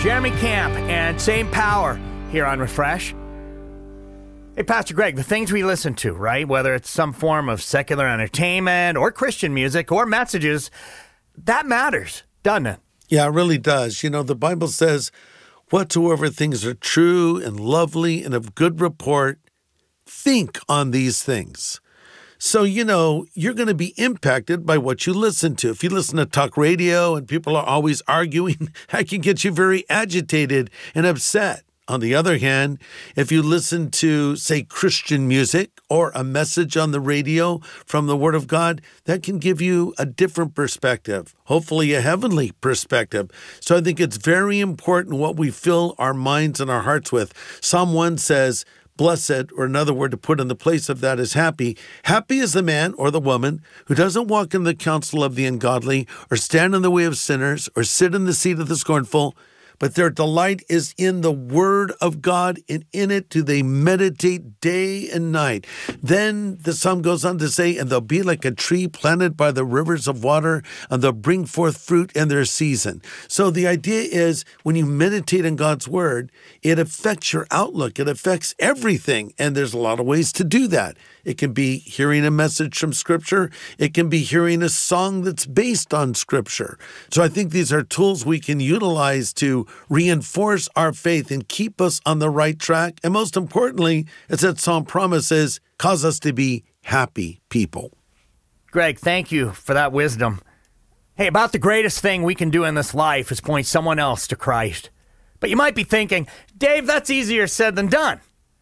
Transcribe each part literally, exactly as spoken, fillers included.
Jeremy Camp and Same Power here on Refresh. Hey, Pastor Greg, the things we listen to, right? Whether it's some form of secular entertainment or Christian music or messages, that matters, doesn't it? Yeah, it really does. You know, the Bible says, whatsoever things are true and lovely and of good report, think on these things. So, you know, you're going to be impacted by what you listen to. If you listen to talk radio and people are always arguing, that can get you very agitated and upset. On the other hand, if you listen to, say, Christian music or a message on the radio from the Word of God, that can give you a different perspective, hopefully a heavenly perspective. So I think it's very important what we fill our minds and our hearts with. Psalm one says, blessed, or another word to put in the place of that is happy. Happy is the man or the woman who doesn't walk in the counsel of the ungodly, or stand in the way of sinners, or sit in the seat of the scornful, but their delight is in the word of God, and in it do they meditate day and night. Then the psalm goes on to say, and they'll be like a tree planted by the rivers of water, and they'll bring forth fruit in their season. So the idea is when you meditate on God's word, it affects your outlook. It affects everything. And there's a lot of ways to do that. It can be hearing a message from Scripture. It can be hearing a song that's based on Scripture. So I think these are tools we can utilize to reinforce our faith and keep us on the right track. And most importantly, as that psalm promises, cause us to be happy people. Greg, thank you for that wisdom. Hey, about the greatest thing we can do in this life is point someone else to Christ. But you might be thinking, Dave, that's easier said than done.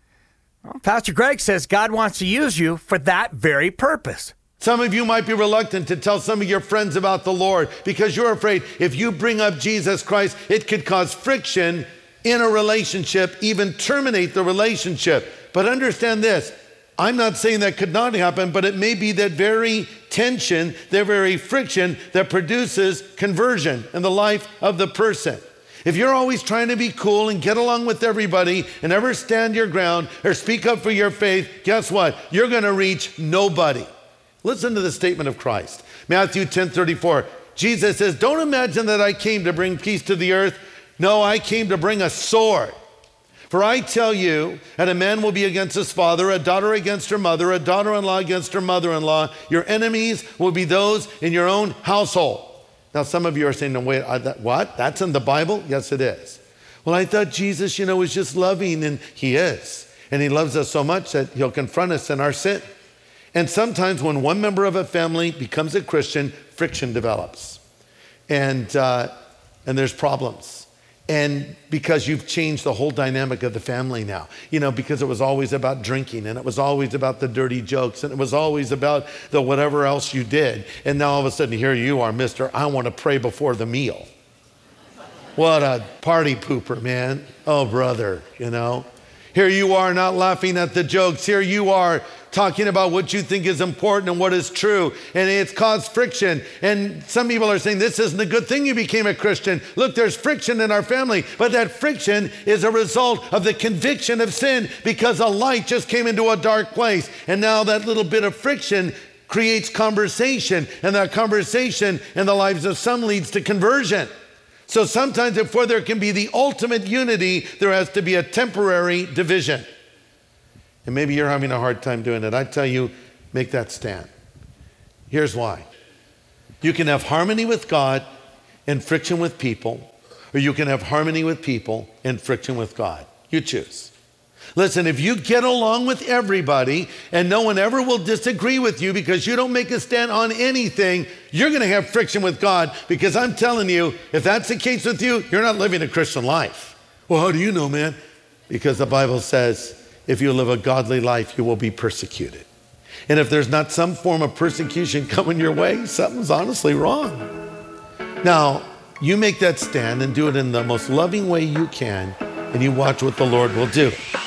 Well, Pastor Greg says God wants to use you for that very purpose. Some of you might be reluctant to tell some of your friends about the Lord because you're afraid if you bring up Jesus Christ, it could cause friction in a relationship, even terminate the relationship. But understand this, I'm not saying that could not happen, but it may be that very tension, that very friction that produces conversion in the life of the person. If you're always trying to be cool and get along with everybody and never stand your ground or speak up for your faith, guess what? You're going to reach nobody. Listen to the statement of Christ. Matthew ten thirty-four. Jesus says, don't imagine that I came to bring peace to the earth. No, I came to bring a sword. For I tell you, that a man will be against his father, a daughter against her mother, a daughter-in-law against her mother-in-law. Your enemies will be those in your own household. Now, some of you are saying, no, wait, I, that, what? That's in the Bible? Yes, it is. Well, I thought Jesus, you know, was just loving, and he is. And he loves us so much that he'll confront us in our sin. And sometimes when one member of a family becomes a Christian, friction develops. And, uh, and there's problems. And because you've changed the whole dynamic of the family now, you know, because it was always about drinking and it was always about the dirty jokes and it was always about the whatever else you did. And now all of a sudden, here you are, mister, I want to pray before the meal. What a party pooper, man. Oh, brother, you know. Here you are not laughing at the jokes. Here you are talking about what you think is important and what is true. And it's caused friction. And some people are saying, this isn't a good thing you became a Christian. Look, there's friction in our family. But that friction is a result of the conviction of sin because a light just came into a dark place. And now that little bit of friction creates conversation. And that conversation in the lives of some leads to conversion. So sometimes before there can be the ultimate unity, there has to be a temporary division. And maybe you're having a hard time doing it. I tell you, make that stand. Here's why. You can have harmony with God and friction with people, or you can have harmony with people and friction with God. You choose. Listen, if you get along with everybody and no one ever will disagree with you because you don't make a stand on anything, you're going to have friction with God because I'm telling you, if that's the case with you, you're not living a Christian life. Well, how do you know, man? Because the Bible says, if you live a godly life, you will be persecuted. And if there's not some form of persecution coming your way, something's honestly wrong. Now, you make that stand and do it in the most loving way you can, and you watch what the Lord will do.